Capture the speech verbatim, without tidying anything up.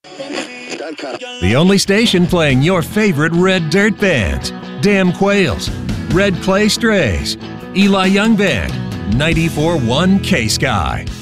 The only station playing your favorite red dirt bands: Damn Quails, Red Clay Strays, Eli Young Band, ninety-four point one K-Sky.